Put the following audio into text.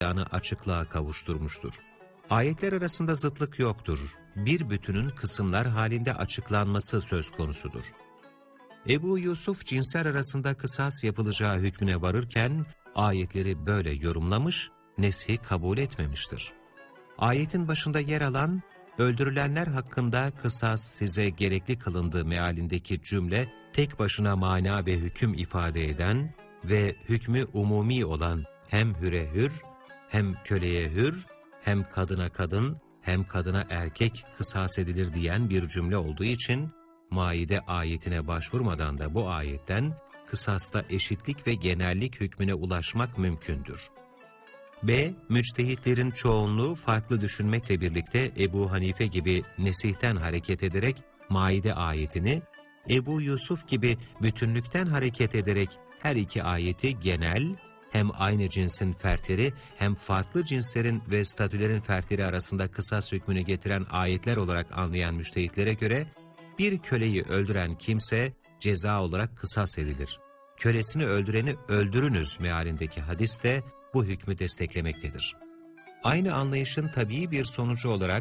açıklığa kavuşturmuştur. Ayetler arasında zıtlık yoktur. Bir bütünün kısımlar halinde açıklanması söz konusudur. Ebu Yusuf cinsler arasında kısas yapılacağı hükmüne varırken ayetleri böyle yorumlamış, neshi kabul etmemiştir. Ayetin başında yer alan, öldürülenler hakkında kısas size gerekli kılındığı mealindeki cümle, tek başına mana ve hüküm ifade eden ve hükmü umumi olan hem hüre hür, hem köleye hür, hem kadına kadın, hem kadına erkek kısas edilir diyen bir cümle olduğu için, Maide ayetine başvurmadan da bu ayetten kısasta eşitlik ve genellik hükmüne ulaşmak mümkündür. B. Müçtehitlerin çoğunluğu farklı düşünmekle birlikte Ebu Hanife gibi nesihten hareket ederek Maide ayetini, Ebu Yusuf gibi bütünlükten hareket ederek her iki ayeti genel, hem aynı cinsin fertleri hem farklı cinslerin ve statülerin fertleri arasında kısas hükmünü getiren ayetler olarak anlayan müçtehitlere göre, bir köleyi öldüren kimse ceza olarak kısas edilir. Kölesini öldüreni öldürünüz mealindeki hadis de bu hükmü desteklemektedir. Aynı anlayışın tabii bir sonucu olarak